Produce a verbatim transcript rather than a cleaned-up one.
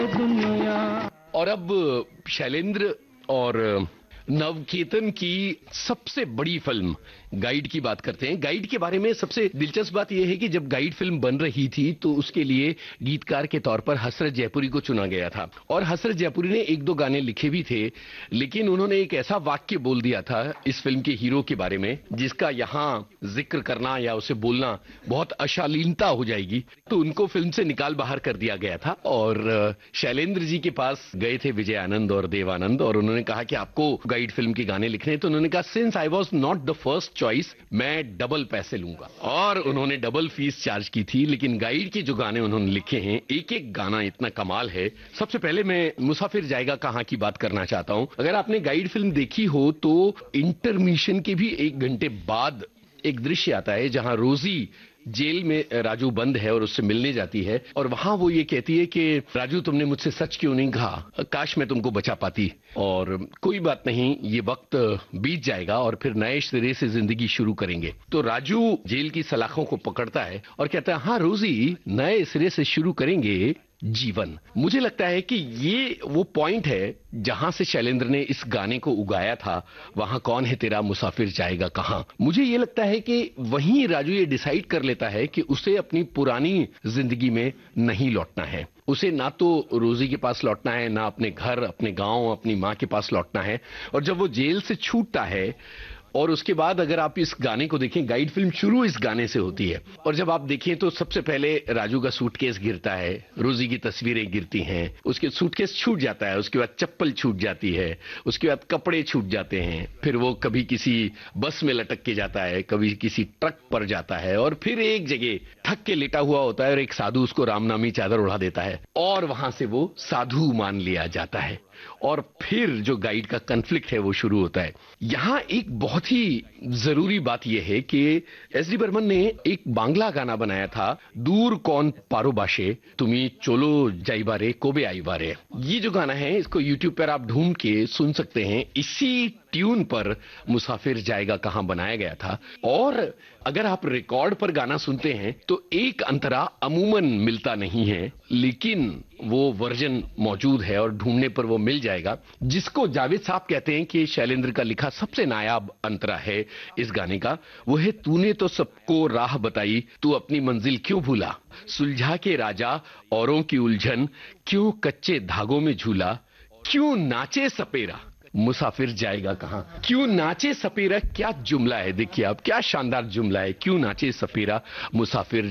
दुनिया। और अब शैलेंद्र और नवकेतन की सबसे बड़ी फिल्म गाइड की बात करते हैं। गाइड के बारे में सबसे दिलचस्प बात यह है कि जब गाइड फिल्म बन रही थी तो उसके लिए गीतकार के तौर पर हसरत जयपुरी को चुना गया था और हसरत जयपुरी ने एक दो गाने लिखे भी थे, लेकिन उन्होंने एक ऐसा वाक्य बोल दिया था इस फिल्म के हीरो के बारे में जिसका यहाँ जिक्र करना या उसे बोलना बहुत अशालीनता हो जाएगी, तो उनको फिल्म से निकाल बाहर कर दिया गया था। और शैलेंद्र जी के पास गए थे विजय आनंद और देव आनंद और उन्होंने कहा कि आपको गाइड फिल्म के गाने लिखने, तो उन्होंने कहा since I was not the first choice, मैं डबल पैसे लूंगा। और उन्होंने डबल फीस चार्ज की थी। लेकिन गाइड के जो गाने उन्होंने लिखे हैं, एक एक गाना इतना कमाल है। सबसे पहले मैं मुसाफिर जाएगा कहां की बात करना चाहता हूं। अगर आपने गाइड फिल्म देखी हो तो इंटरमिशन के भी एक घंटे बाद एक दृश्य आता है जहां रोजी जेल में राजू बंद है और उससे मिलने जाती है और वहां वो ये कहती है कि राजू तुमने मुझसे सच क्यों नहीं कहा, काश मैं तुमको बचा पाती। और कोई बात नहीं, ये वक्त बीत जाएगा और फिर नए सिरे से जिंदगी शुरू करेंगे। तो राजू जेल की सलाखों को पकड़ता है और कहता है हाँ रोजी, नए सिरे से शुरू करेंगे जीवन। मुझे लगता है कि ये वो पॉइंट है जहां से शैलेंद्र ने इस गाने को उगाया था, वहां कौन है तेरा मुसाफिर जाएगा कहां। मुझे ये लगता है कि वहीं राजू ये डिसाइड कर लेता है कि उसे अपनी पुरानी जिंदगी में नहीं लौटना है। उसे ना तो रोजी के पास लौटना है, ना अपने घर, अपने गांव, अपनी मां के पास लौटना है। और जब वो जेल से छूटता है और उसके बाद अगर आप इस गाने को देखें, गाइड फिल्म शुरू इस गाने से होती है और जब आप देखें तो सबसे पहले राजू का सूटकेस गिरता है, रोजी की तस्वीरें गिरती हैं, उसके सूटकेस छूट जाता है, उसके बाद चप्पल छूट जाती है, उसके बाद कपड़े छूट जाते हैं, फिर वो कभी किसी बस में लटक के जाता है, कभी किसी ट्रक पर जाता है और फिर एक जगह थक के लेटा हुआ होता है और एक साधु उसको रामनामी चादर उड़ा देता है और वहां से वो साधु मान लिया जाता है और फिर जो गाइड का कॉन्फ्लिक्ट है वो शुरू होता है। यहां एक बहुत ही जरूरी बात यह है कि एस डी बर्मन ने एक बांग्ला गाना बनाया था, दूर कौन पारो बाशे तुम्ही चोलो जाइबारे कोबे आईबारे। ये जो गाना है इसको यूट्यूब पर आप ढूंढ के सुन सकते हैं। इसी ट्यून पर मुसाफिर जाएगा कहां बनाया गया था। और अगर आप रिकॉर्ड पर गाना सुनते हैं तो एक अंतरा अमूमन मिलता नहीं है, लेकिन वो वर्जन मौजूद है और ढूंढने पर वो मिल जाएगा, जिसको जावेद साहब कहते हैं कि शैलेंद्र का लिखा सबसे नायाब अंतरा है इस गाने का। वो है तूने तो सबको राह बताई, तू अपनी मंजिल क्यों भूला, सुलझा के राजा औरों की उलझन, क्यों कच्चे धागों में झूला, क्यों नाचे सपेरा मुसाफिर जाएगा कहां। क्यों नाचे सपेरा, क्या जुमला है, देखिए आप, क्या शानदार जुमला है। क्यों नाचे सपेरा मुसाफिर